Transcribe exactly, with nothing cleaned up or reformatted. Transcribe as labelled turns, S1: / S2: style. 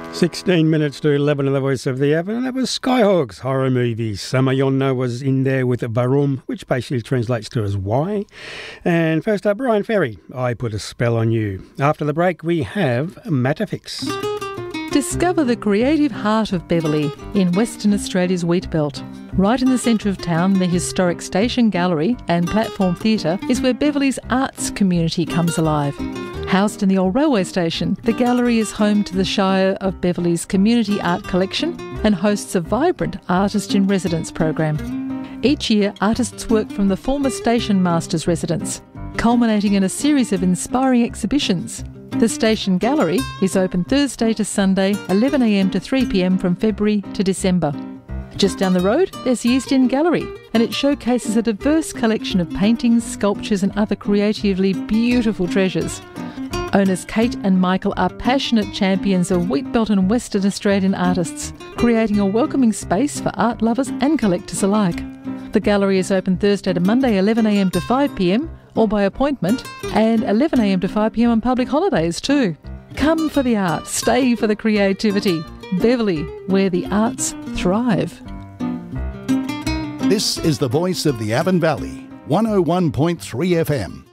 S1: sixteen minutes to eleven in the voice of the Avon. That was Skyhawks horror movie. Samayonna was in there with Varum, which basically translates to as why. And first up, Brian Ferry, I Put a Spell on You. After the break, we have Matafix.
S2: Discover the creative heart of Beverley in Western Australia's Wheatbelt. Right in the centre of town, the historic Station Gallery and Platform Theatre is where Beverley's arts community comes alive. Housed in the old railway station, the gallery is home to the Shire of Beverley's community art collection and hosts a vibrant Artist-in-Residence program. Each year, artists work from the former station master's residence, culminating in a series of inspiring exhibitions. The Station Gallery is open Thursday to Sunday, eleven a m to three p m from February to December. Just down the road, there's the East End Gallery, and it showcases a diverse collection of paintings, sculptures and other creatively beautiful treasures. Owners Kate and Michael are passionate champions of Wheatbelt and Western Australian artists, creating a welcoming space for art lovers and collectors alike. The gallery is open Thursday to Monday, eleven a m to five p m, or by appointment, and eleven a m to five p m on public holidays too. Come for the art, stay for the creativity. Beverley, where the arts thrive.
S3: This is the voice of the Avon Valley, one oh one point three F M.